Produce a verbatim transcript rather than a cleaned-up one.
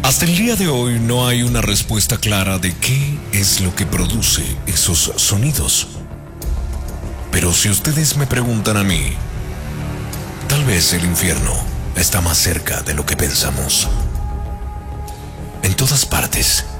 Hasta el día de hoy no hay una respuesta clara de qué es lo que produce esos sonidos. Pero si ustedes me preguntan a mí, tal vez el infierno está más cerca de lo que pensamos. En todas partes.